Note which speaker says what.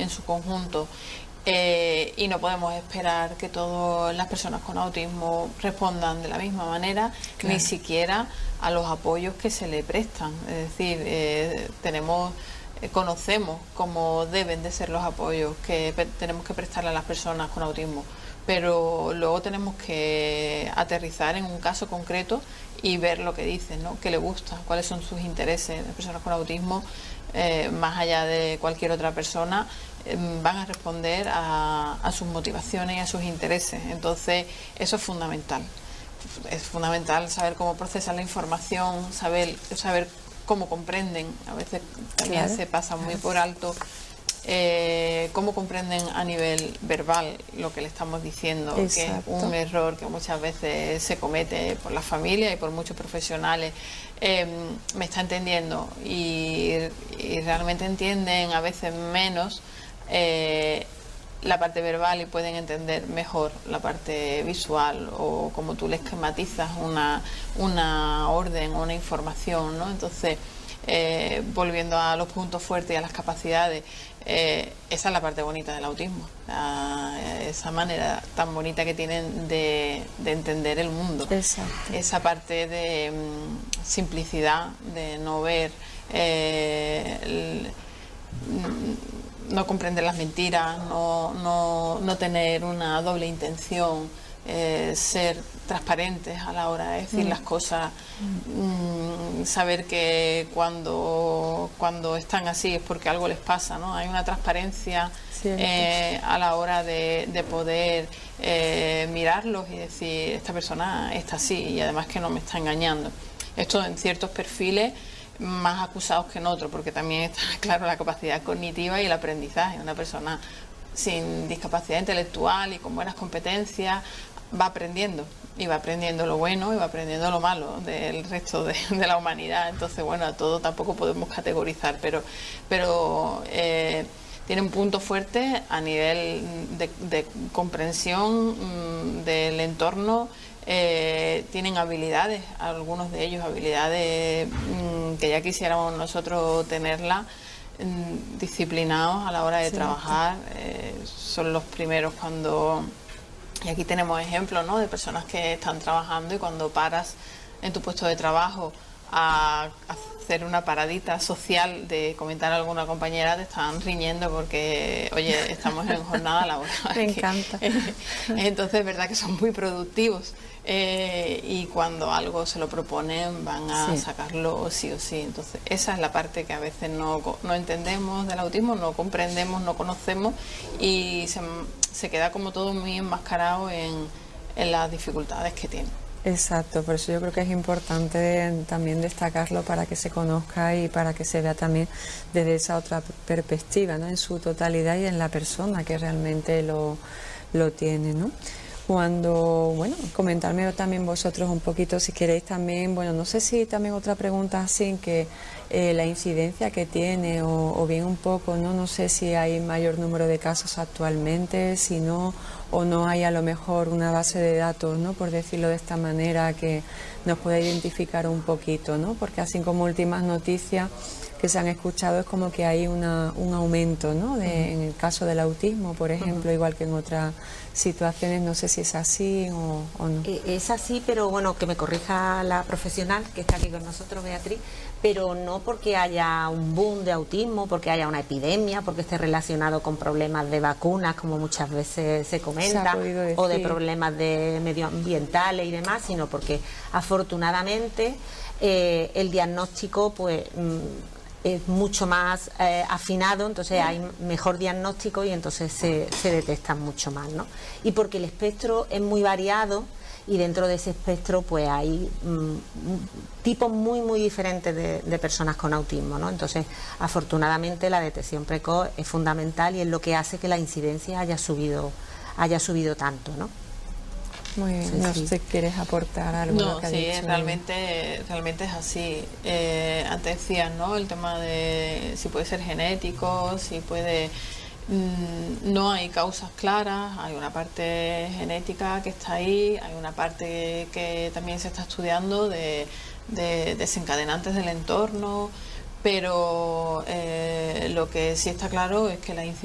Speaker 1: en su conjunto. Y no podemos esperar que todas las personas con autismo respondan de la misma manera, ni siquiera a los apoyos que se le prestan. Es decir, conocemos cómo deben de ser los apoyos que tenemos que prestarle a las personas con autismo, pero luego tenemos que aterrizar en un caso concreto y ver lo que dicen, ¿no? Qué le gusta, cuáles son sus intereses. Las personas con autismo, más allá de cualquier otra persona, van a responder a sus motivaciones y a sus intereses. Entonces eso es fundamental. Es fundamental saber cómo procesan la información, saber cómo comprenden. A veces también se pasa muy por alto cómo comprenden a nivel verbal lo que le estamos diciendo. Exacto. Que es un error que muchas veces se comete por la familia y por muchos profesionales. Me está entendiendo y realmente entienden a veces menos la parte verbal y pueden entender mejor la parte visual, o como tú le esquematizas una orden o una información, ¿no? Entonces, volviendo a los puntos fuertes y a las capacidades, esa es la parte bonita del autismo, esa manera tan bonita que tienen de entender el mundo. Exacto. Esa parte de simplicidad, de no ver, no comprender las mentiras, no tener una doble intención, ser transparentes a la hora de decir las cosas, saber que cuando están así es porque algo les pasa, ¿no? Hay una transparencia a la hora de poder mirarlos y decir, esta persona está así y además que no me está engañando. Esto en ciertos perfiles más acusados que en otros, porque también está claro la capacidad cognitiva y el aprendizaje. Una persona sin discapacidad intelectual y con buenas competencias va aprendiendo, y va aprendiendo lo bueno y va aprendiendo lo malo del resto de la humanidad. Entonces, bueno, a todo tampoco podemos categorizar, pero tienen puntos fuertes a nivel de comprensión del entorno. Tienen habilidades, algunos de ellos habilidades que ya quisiéramos nosotros tenerlas, disciplinados a la hora de trabajar. Son los primeros cuando, y aquí tenemos ejemplos, ¿no?, de personas que están trabajando y cuando paras en tu puesto de trabajo a hacer una paradita social de comentar a alguna compañera, te están riñendo porque, oye, estamos en jornada laboral.
Speaker 2: Me encanta.
Speaker 1: Entonces es verdad que son muy productivos, y cuando algo se lo proponen van a sacarlo sí o sí. Entonces esa es la parte que a veces no entendemos del autismo, no comprendemos, no conocemos, y se queda como todo muy enmascarado en las dificultades que tiene.
Speaker 2: Exacto, por eso yo creo que es importante también destacarlo, para que se conozca y para que se vea también desde esa otra perspectiva, ¿no?, en su totalidad y en la persona que realmente lo tiene, ¿no? Cuando, bueno, comentarme también vosotros un poquito, si queréis también, bueno, no sé si también otra pregunta así, que la incidencia que tiene, o bien un poco, no sé si hay mayor número de casos actualmente, si no, o no hay a lo mejor una base de datos, ¿no?, por decirlo de esta manera, que nos pueda identificar un poquito, ¿no?, porque así como últimas noticias que se han escuchado es como que hay un aumento, ¿no?, en el caso del autismo, por ejemplo, igual que en otras situaciones. No sé si es así o no.
Speaker 3: Es así, pero bueno, que me corrija la profesional que está aquí con nosotros, Beatriz, pero no porque haya un boom de autismo, porque haya una epidemia, porque esté relacionado con problemas de vacunas, como muchas veces se comenta, o de problemas de medioambientales y demás, sino porque afortunadamente el diagnóstico pues es mucho más afinado, entonces hay mejor diagnóstico y entonces se detectan mucho más, ¿no? Y porque el espectro es muy variado, y dentro de ese espectro pues hay tipos muy diferentes de personas con autismo, ¿no? Entonces, afortunadamente la detección precoz es fundamental y es lo que hace que la incidencia haya subido tanto, ¿no?
Speaker 2: Muy bien, no sé si quieres aportar algo.
Speaker 1: No, sí, realmente es así. Antes decías, ¿no?, el tema de si puede ser genético, si puede... No hay causas claras, hay una parte genética que está ahí, hay una parte que también se está estudiando de desencadenantes del entorno, pero lo que sí está claro es que la incidencia